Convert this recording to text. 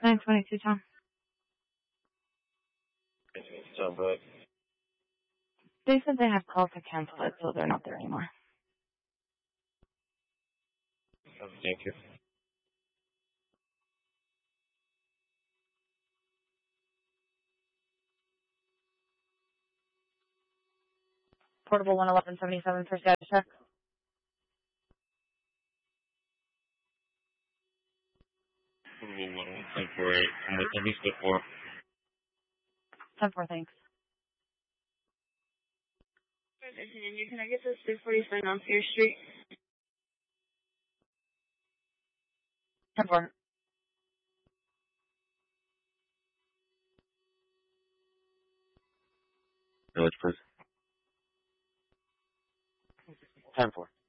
922, Tom. Sound right. They said they had calls to cancel it, so they're not there anymore. Thank you. Portable 11177 for status check. Portable 11048. And what time is it for? 10-4, thanks. Can I get to 647 on Fear Street? 10-4. Village, please. 10-4.